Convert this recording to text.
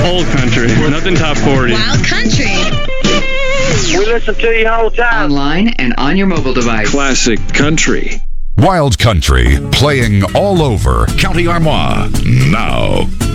Old country. Nothing top 40. Wild country. We listen to you all the time. Online and on your mobile device. Classic country. Wild Country, playing all over County Armagh now.